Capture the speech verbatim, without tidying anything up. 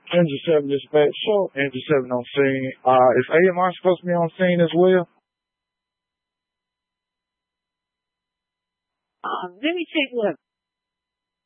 Engine seven dispatch. Show Engine seven on scene. Uh, is A M R supposed to be on scene as well? Um, let me check what